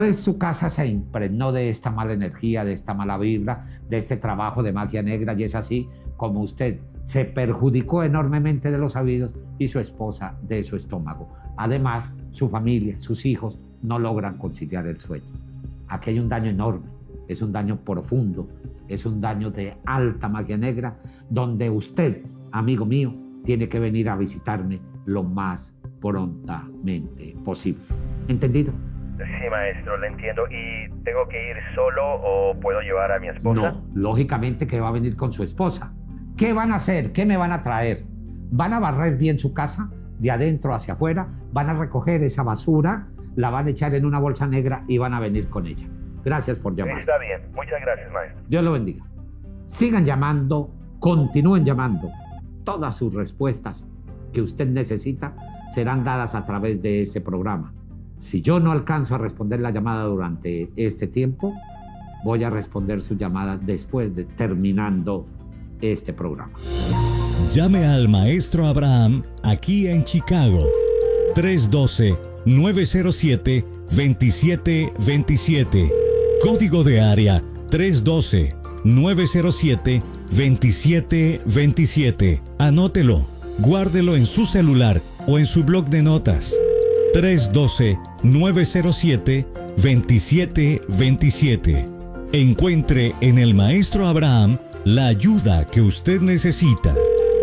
Pues su casa se impregnó de esta mala energía, de esta mala vibra, de este trabajo de magia negra, y es así como usted se perjudicó enormemente de los oídos y su esposa de su estómago. Además, su familia, sus hijos no logran conciliar el sueño. Aquí hay un daño enorme, es un daño profundo, es un daño de alta magia negra, donde usted, amigo mío, tiene que venir a visitarme lo más prontamente posible. ¿Entendido? Sí, maestro, le entiendo. ¿Y tengo que ir solo o puedo llevar a mi esposa? No, lógicamente que va a venir con su esposa. ¿Qué van a hacer? ¿Qué me van a traer? ¿Van a barrer bien su casa de adentro hacia afuera? ¿Van a recoger esa basura? ¿La van a echar en una bolsa negra y van a venir con ella? Gracias por llamar. Está bien. Muchas gracias, maestro. Dios lo bendiga. Sigan llamando, continúen llamando. Todas sus respuestas que usted necesita serán dadas a través de este programa. Si yo no alcanzo a responder la llamada durante este tiempo, voy a responder sus llamadas después de terminando este programa. Llame al maestro Abraham aquí en Chicago. 312-907-2727. Código de área 312-907-2727. Anótelo, guárdelo en su celular o en su blog de notas. 312-907-2727. Encuentre en el Maestro Abraham la ayuda que usted necesita.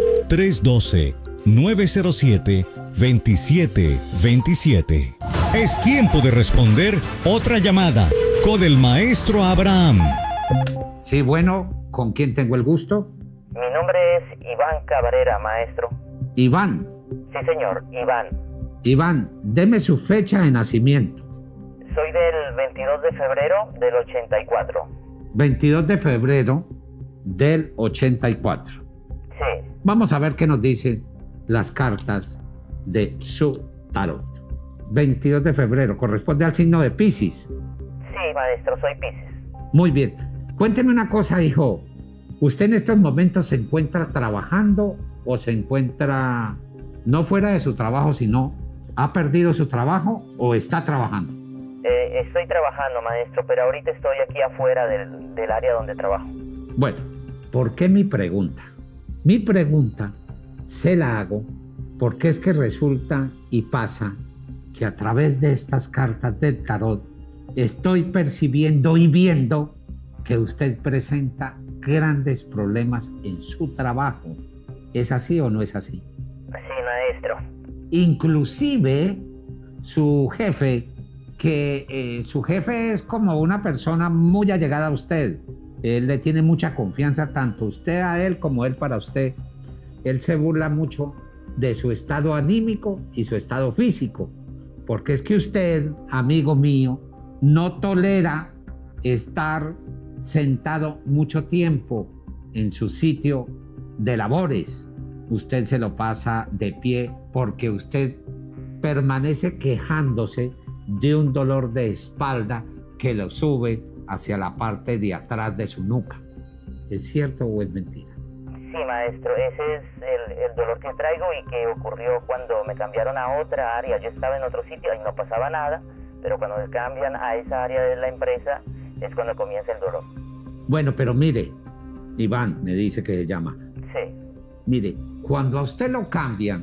312-907-2727. Es tiempo de responder otra llamada con el Maestro Abraham. Sí, bueno, ¿con quién tengo el gusto? Mi nombre es Iván Cabrera, maestro. Iván. Sí, señor, Iván. Iván, deme su fecha de nacimiento. Soy del 22 de febrero del 84. 22 de febrero del 84. Sí. Vamos a ver qué nos dicen las cartas de su tarot. 22 de febrero, corresponde al signo de Piscis. Sí, maestro, soy Piscis. Muy bien. Cuénteme una cosa, hijo. ¿Usted en estos momentos se encuentra trabajando o se encuentra no fuera de su trabajo, sino ha perdido su trabajo o está trabajando? Estoy trabajando, maestro, pero ahorita estoy aquí afuera del área donde trabajo. Bueno, ¿por qué mi pregunta? Mi pregunta se la hago porque es que resulta y pasa que a través de estas cartas del tarot estoy percibiendo y viendo que usted presenta grandes problemas en su trabajo. ¿Es así o no es así? Sí, maestro. Inclusive su jefe, su jefe es como una persona muy allegada a usted. Él le tiene mucha confianza, tanto usted a él como él para usted. Él se burla mucho de su estado anímico y su estado físico, porque es que usted, amigo mío, no tolera estar sentado mucho tiempo en su sitio de labores. Usted se lo pasa de pie porque usted permanece quejándose de un dolor de espalda que lo sube hacia la parte de atrás de su nuca. ¿Es cierto o es mentira? Sí, maestro, ese es el dolor que traigo y que ocurrió cuando me cambiaron a otra área. Yo estaba en otro sitio y no pasaba nada, pero cuando me cambian a esa área de la empresa es cuando comienza el dolor. Bueno, pero mire, Iván me dice que se llama. Sí. Mire, cuando a usted lo cambian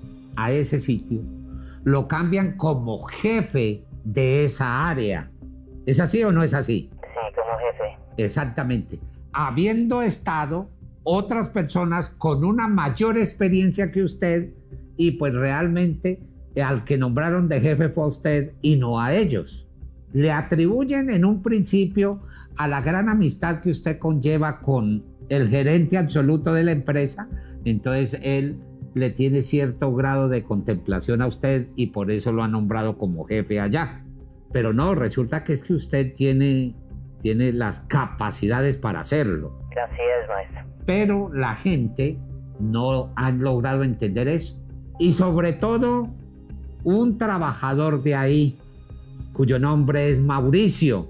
a ese sitio, lo cambian como jefe de esa área. ¿Es así o no es así? Sí, como jefe. Exactamente. Habiendo estado otras personas con una mayor experiencia que usted y pues realmente al que nombraron de jefe fue a usted y no a ellos. Le atribuyen en un principio a la gran amistad que usted conlleva con el gerente absoluto de la empresa, entonces él le tiene cierto grado de contemplación a usted y por eso lo ha nombrado como jefe allá. Pero no, resulta que es que usted tiene las capacidades para hacerlo. Así es, maestro. Pero la gente no ha logrado entender eso. Y sobre todo, un trabajador de ahí, cuyo nombre es Mauricio.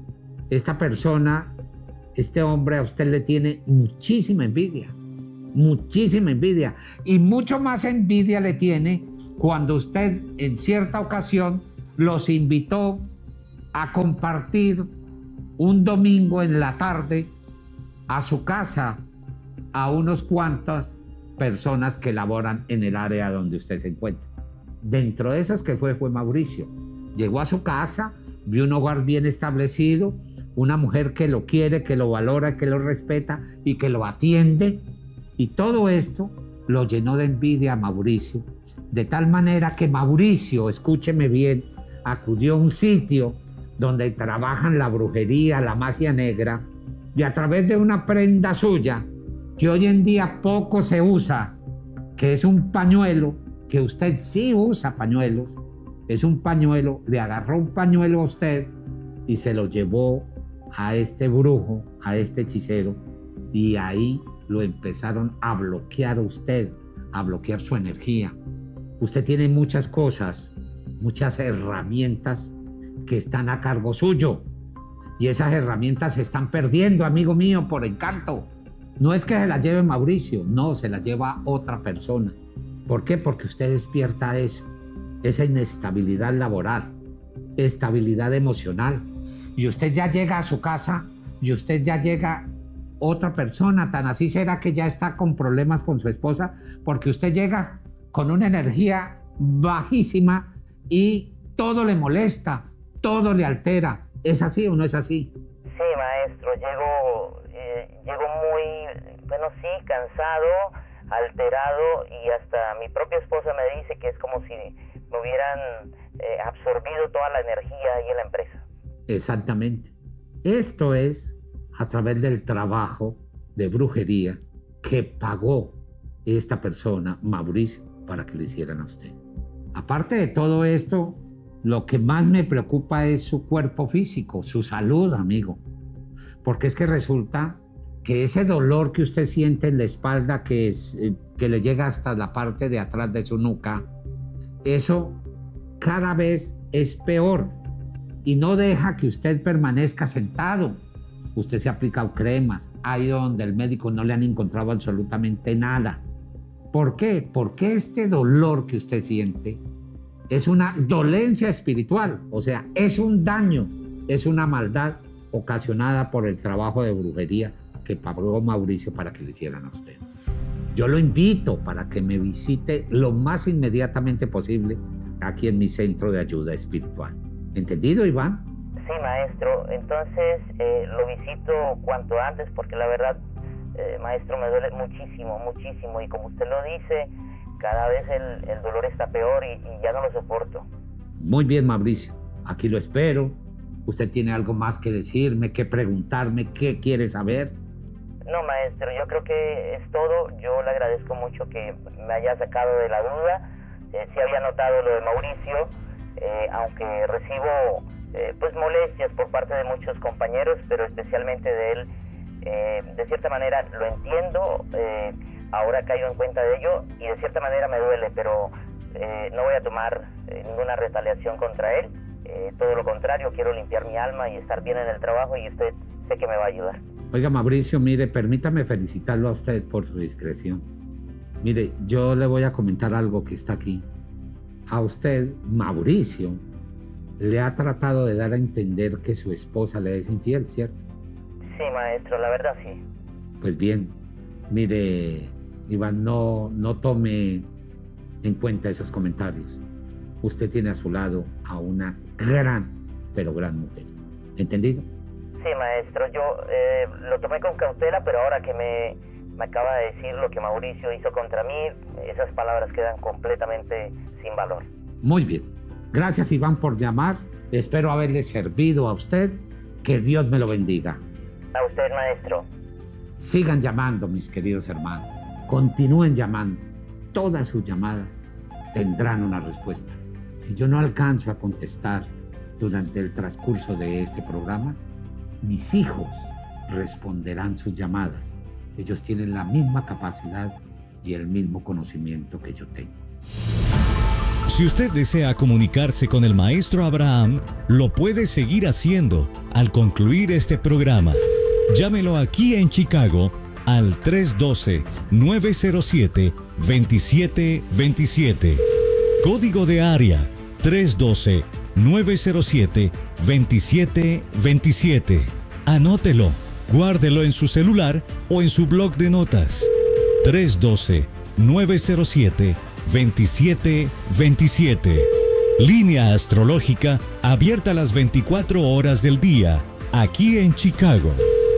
Esta persona, este hombre a usted le tiene muchísima envidia. Muchísima envidia. Y mucho más envidia le tiene cuando usted en cierta ocasión los invitó a compartir un domingo en la tarde a su casa a unos cuantas personas que laboran en el área donde usted se encuentra. Dentro de esos que fue Mauricio. Llegó a su casa, vio un hogar bien establecido, una mujer que lo quiere, que lo valora, que lo respeta y que lo atiende. Y todo esto lo llenó de envidia a Mauricio, de tal manera que Mauricio, escúcheme bien, acudió a un sitio donde trabajan la brujería, la magia negra, y a través de una prenda suya, que hoy en día poco se usa, que es un pañuelo, que usted sí usa pañuelos, es un pañuelo, le agarró un pañuelo a usted y se lo llevó a este brujo, a este hechicero, y ahí lo empezaron a bloquear a usted, a bloquear su energía. Usted tiene muchas cosas, muchas herramientas que están a cargo suyo, y esas herramientas se están perdiendo, amigo mío, por encanto. No es que se las lleve Mauricio, no, se las lleva otra persona. ¿Por qué? Porque usted despierta eso, esa inestabilidad laboral, estabilidad emocional, y usted ya llega a su casa, y usted ya llega otra persona, tan así será que ya está con problemas con su esposa, porque usted llega con una energía bajísima y todo le molesta, todo le altera. ¿Es así o no es así? Sí, maestro, llego muy, bueno, sí, cansado, alterado, y hasta mi propia esposa me dice que es como si me hubieran absorbido toda la energía ahí en la empresa. Exactamente. Esto es a través del trabajo de brujería que pagó esta persona, Mauricio, para que le hicieran a usted. Aparte de todo esto, lo que más me preocupa es su cuerpo físico, su salud, amigo. Porque es que resulta que ese dolor que usted siente en la espalda, que le llega hasta la parte de atrás de su nuca, eso cada vez es peor y no deja que usted permanezca sentado. Usted se ha aplicado cremas, ha ido donde el médico, no le han encontrado absolutamente nada. ¿Por qué? Porque este dolor que usted siente es una dolencia espiritual, o sea, es un daño, es una maldad ocasionada por el trabajo de brujería que pagó Mauricio para que le hicieran a usted. Yo lo invito para que me visite lo más inmediatamente posible aquí en mi centro de ayuda espiritual. ¿Entendido, Iván? Sí, maestro. Entonces lo visito cuanto antes, porque la verdad, maestro, me duele muchísimo, muchísimo. Y como usted lo dice, cada vez el dolor está peor y ya no lo soporto. Muy bien, Mauricio. Aquí lo espero. ¿Usted tiene algo más que decirme, que preguntarme, qué quiere saber? No, maestro, yo creo que es todo. Yo le agradezco mucho que me haya sacado de la duda. Sí había notado lo de Mauricio, aunque recibo pues molestias por parte de muchos compañeros, pero especialmente de él. De cierta manera lo entiendo, ahora caigo en cuenta de ello y de cierta manera me duele, pero no voy a tomar ninguna retaliación contra él. Todo lo contrario, quiero limpiar mi alma y estar bien en el trabajo, y usted sé que me va a ayudar. Oiga, Mauricio, mire, permítame felicitarlo a usted por su discreción. Mire, yo le voy a comentar algo que está aquí. A usted, Mauricio, le ha tratado de dar a entender que su esposa le es infiel, ¿cierto? Sí, maestro, la verdad sí. Pues bien, mire, Iván, no tome en cuenta esos comentarios. Usted tiene a su lado a una gran, pero gran mujer. ¿Entendido? Sí, maestro, yo lo tomé con cautela, pero ahora que me acaba de decir lo que Mauricio hizo contra mí, esas palabras quedan completamente sin valor. Muy bien. Gracias, Iván, por llamar. Espero haberle servido a usted. Que Dios me lo bendiga. A usted, maestro. Sigan llamando, mis queridos hermanos. Continúen llamando. Todas sus llamadas tendrán una respuesta. Si yo no alcanzo a contestar durante el transcurso de este programa, mis hijos responderán sus llamadas. Ellos tienen la misma capacidad y el mismo conocimiento que yo tengo. Si usted desea comunicarse con el maestro Abraham, lo puede seguir haciendo al concluir este programa. Llámelo aquí en Chicago al 312-907-2727. Código de área 312 312-907-2727. Anótelo, guárdelo en su celular o en su blog de notas. 312-907-2727. Línea astrológica abierta las 24 horas del día, aquí en Chicago.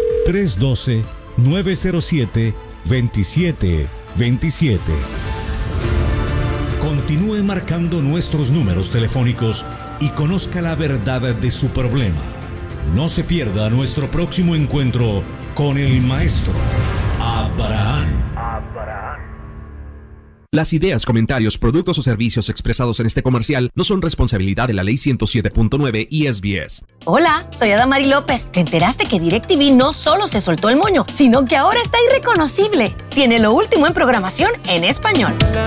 312-907-2727. Continúe marcando nuestros números telefónicos y conozca la verdad de su problema. No se pierda nuestro próximo encuentro con el Maestro Abraham. Las ideas, comentarios, productos o servicios expresados en este comercial no son responsabilidad de la Ley 107.9 y SBS. Hola, soy Adamari López. ¿Te enteraste que DirecTV no solo se soltó el moño, sino que ahora está irreconocible? Tiene lo último en programación en español.